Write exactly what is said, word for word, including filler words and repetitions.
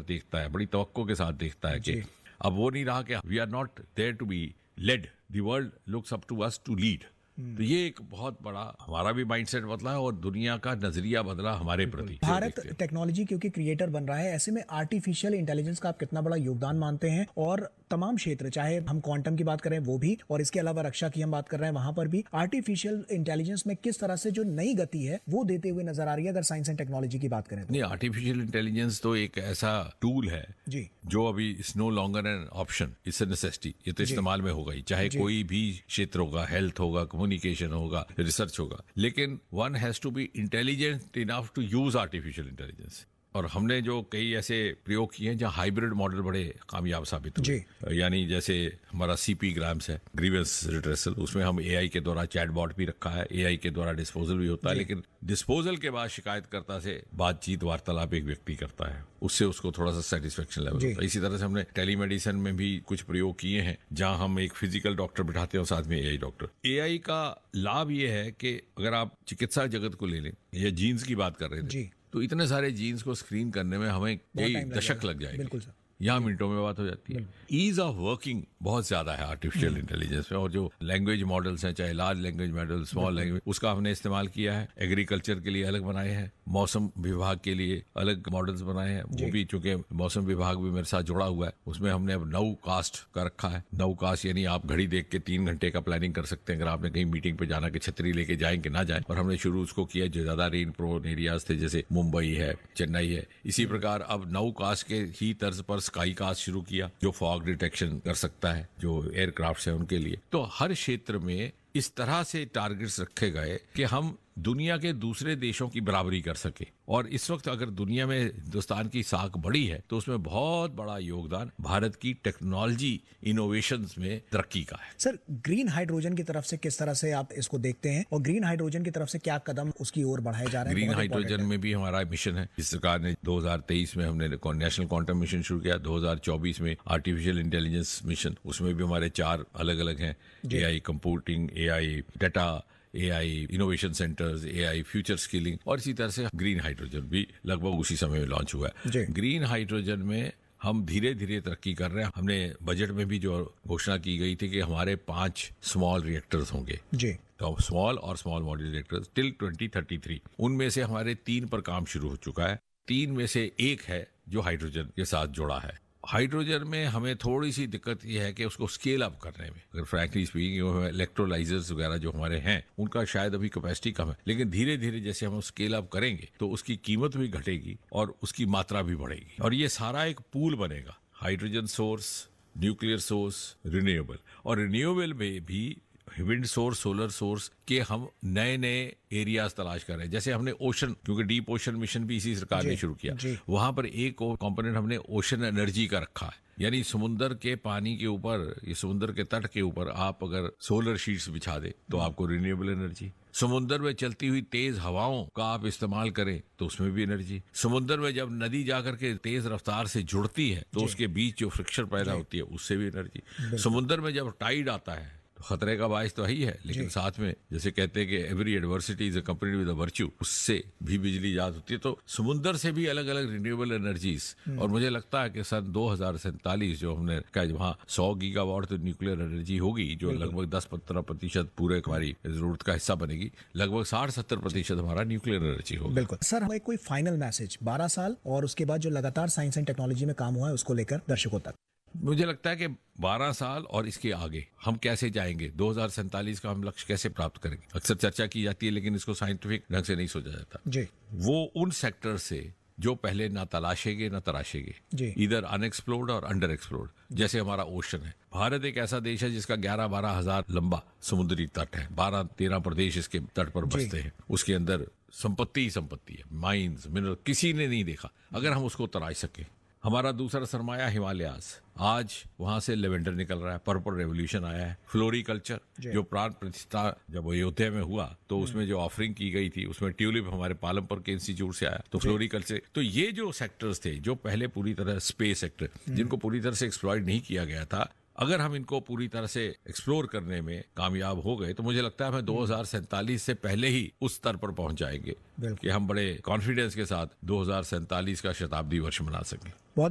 देखता है, बड़ी तवक्को के साथ देखता है कि अब वो नहीं रहा कि we are not there to be lead, the world looks up to us to lead. तो ये एक बहुत बड़ा हमारा भी माइंडसेट बदला है और दुनिया का नजरिया बदला हमारे प्रति। भारत टेक्नोलॉजी क्योंकि क्रिएटर बन रहा है, ऐसे में आर्टिफिशियल इंटेलिजेंस का आप कितना बड़ा योगदान मानते हैं? और तमाम क्षेत्र, चाहे हम क्वांटम की बात करें वो भी, और इसके अलावा रक्षा की हम बात कर रहे हैं वहां पर भी, आर्टिफिशियल इंटेलिजेंस में किस तरह से जो नई गति है वो देते हुए नजर आ रही है अगर साइंस एंड टेक्नोलॉजी की बात करें तो? नहीं, आर्टिफिशियल इंटेलिजेंस तो एक ऐसा टूल है जी जो अभी it's no longer an option, it's a necessity. ये तो इस्तेमाल में होगा ही, चाहे कोई भी क्षेत्र होगा, हेल्थ होगा, कम्युनिकेशन होगा, रिसर्च होगा, लेकिन one has to be intelligent enough to use artificial intelligence. और हमने जो कई ऐसे प्रयोग किए हैं जहां हाइब्रिड मॉडल बड़े कामयाब साबित हुए, यानी जैसे हमारा सीपी ग्राम्स है, ग्रीवेंस रिट्रेसल, उसमें हम एआई के द्वारा चैटबॉट भी रखा है, एआई के द्वारा डिस्पोजल भी होता है, लेकिन डिस्पोजल के बाद शिकायतकर्ता से बातचीत वार्तालाप एक व्यक्ति करता है, उससे उसको थोड़ा सा सेटिस्फेक्शन लेवल होता है। इसी तरह से हमने टेलीमेडिसिन में भी कुछ प्रयोग किए हैं जहां हम एक फिजिकल डॉक्टर बिठाते हैं और साथ में एआई डॉक्टर। एआई का लाभ ये है कि अगर आप चिकित्सा जगत को ले लें या जीन्स की बात कर रहे थे, तो इतने सारे जीन्स को स्क्रीन करने में हमें कई दशक लग जाएंगे, बिल्कुल सर, यहाँ मिनटों में बात हो जाती है। ईज ऑफ वर्किंग बहुत ज्यादा है आर्टिफिशियल इंटेलिजेंस में, और जो लैंग्वेज मॉडल्स हैं, चाहे large language model, small language, उसका हमने इस्तेमाल किया है। एग्रीकल्चर के लिए अलग बनाए हैं, मौसम विभाग के लिए अलग मॉडल्स बनाए हैं, वो भी चूंकि मौसम विभाग भी मेरे साथ जुड़ा हुआ है, उसमें हमने अब नौ कास्ट का रखा है। नौ कास्ट यानी आप घड़ी देख के तीन घंटे का प्लानिंग कर सकते हैं अगर आपने कहीं मीटिंग पे जाना कि छतरी लेके जाएं कि ना जाएं। और हमने शुरू उसको किया जो ज्यादा रेन प्रोन एरियाज थे, जैसे मुंबई है, चेन्नई है। इसी प्रकार अब नौ कास्ट के ही तर्ज पर स्काई कास्ट शुरू किया जो फॉग डिटेक्शन कर सकता है, जो एयरक्राफ्ट है उनके लिए। तो हर क्षेत्र में इस तरह से टारगेट्स रखे गए कि हम दुनिया के दूसरे देशों की बराबरी कर सके। और इस वक्त अगर दुनिया में हिंदुस्तान की साख बढ़ी है तो उसमें बहुत बड़ा योगदान भारत की टेक्नोलॉजी इनोवेशंस में तरक्की का है। सर, ग्रीन हाइड्रोजन की तरफ से किस तरह से आप इसको देखते हैं, और ग्रीन हाइड्रोजन की तरफ से क्या कदम उसकी ओर बढ़ाए जा रहे हैं? ग्रीन हाइड्रोजन में भी हमारा मिशन है। इस सरकार ने दो हज़ार तेईस में हमने नेशनल क्वांटम मिशन शुरू किया, दो हज़ार चौबीस में आर्टिफिशियल इंटेलिजेंस मिशन, उसमें भी हमारे चार अलग अलग हैं, AI computing, AI data, AI innovation centres, AI future skilling, और इसी तरह से ग्रीन हाइड्रोजन भी लगभग उसी समय में लॉन्च हुआ है। ग्रीन हाइड्रोजन में हम धीरे धीरे तरक्की कर रहे हैं। हमने बजट में भी जो घोषणा की गई थी कि हमारे पांच स्मॉल रिएक्टर्स होंगे जी, तो स्मॉल और small modular reactors till twenty thirty three, उनमें से हमारे तीन पर काम शुरू हो चुका है। तीन में से एक है जो हाइड्रोजन के साथ जुड़ा है। हाइड्रोजन में हमें थोड़ी सी दिक्कत यह है कि उसको स्केल अप करने में, अगर फ्रैंकली स्पीकिंग इलेक्ट्रोलाइजर्स वगैरह जो हमारे हैं उनका शायद अभी कैपेसिटी कम है, लेकिन धीरे धीरे जैसे हम स्केल अप करेंगे तो उसकी कीमत भी घटेगी और उसकी मात्रा भी बढ़ेगी, और ये सारा एक पूल बनेगा, hydrogen source, nuclear source, renewable. और रिन्यूएबल में भी विंड सोर्स, सोलर सोर्स के हम नए नए एरियाज तलाश कर रहे हैं। जैसे हमने ओशन, क्योंकि डीप ओशन मिशन भी इसी सरकार ने शुरू किया, वहां पर एक कंपोनेंट हमने ओशन एनर्जी का रखा है, यानी समुद्र के पानी के ऊपर, ये समुद्र के तट के ऊपर आप अगर सोलर शीट्स बिछा दे तो आपको रिन्यूएबल एनर्जी। समुद्र में चलती हुई तेज हवाओं का आप इस्तेमाल करें तो उसमें भी एनर्जी। समुद्र में जब नदी जाकर के तेज रफ्तार से जुड़ती है तो उसके बीच जो फ्रिक्शन पैदा होती है उससे भी एनर्जी। समुद्र में जब टाइड आता है तो खतरे का बायस तो है ही है, लेकिन साथ में जैसे कहते हैं कि every adversity is accompanied with a virtue, उससे भी बिजली ईजाद होती है। तो समुद्र से भी अलग अलग रिन्यूएबल एनर्जीज, और मुझे लगता है कि सन दो हजार सैंतालीस जो हमने कहा वहाँ सौ गीगावाट तो न्यूक्लियर एनर्जी होगी, जो लगभग दस पंद्रह प्रतिशत पूरे हमारी जरूरत का हिस्सा बनेगी, लगभग साठ सत्तर प्रतिशत हमारा न्यूक्लियर एनर्जी होगा। बिल्कुल सर, हमें कोई फाइनल मैसेज बारह साल और उसके बाद जो लगातार साइंस एंड टेक्नोलॉजी में काम हुआ है उसको लेकर दर्शकों तक? मुझे लगता है कि बारह साल और इसके आगे हम कैसे जाएंगे, दो हजार सैंतालीस का हम लक्ष्य कैसे प्राप्त करेंगे। अक्सर चर्चा की जाती है लेकिन इसको साइंटिफिक ढंग से नहीं सोचा जाता जी। वो उन सेक्टर से जो पहले ना तलाशेंगे ना तराशेंगे, इधर अनएक्सप्लोर्ड और अंडर एक्सप्लोर्ड। जैसे हमारा ओशन है, भारत एक ऐसा देश है जिसका ग्यारह बारह हजार लंबा समुद्री तट है, बारह तेरह प्रदेश इसके तट पर बसते हैं, उसके अंदर संपत्ति ही संपत्ति है, माइंस, मिनरल, किसी ने नहीं देखा। अगर हम उसको तराश सके। हमारा दूसरा सरमाया हिमालयाज, आज वहां से लेवेंडर निकल रहा है, पर्पल रेवोल्यूशन आया है। फ्लोरिकल्चर जो प्राण प्रतिष्ठा जब अयोध्या में हुआ तो उसमें जो ऑफरिंग की गई थी उसमें ट्यूलिप हमारे पालमपुर के इंस्टीट्यूट से आया, तो फ्लोरिकल्चर। तो ये जो सेक्टर्स थे जो पहले पूरी तरह स्पेस सेक्टर, जिनको पूरी तरह से एक्सप्लॉइट नहीं किया गया था, अगर हम इनको पूरी तरह से एक्सप्लोर करने में कामयाब हो गए तो मुझे लगता है हमें दो हजार सैंतालीस से पहले ही उस स्तर पर पहुंच जाएंगे कि हम बड़े कॉन्फिडेंस के साथ दो हजार सैंतालीस का शताब्दी वर्ष मना सकें।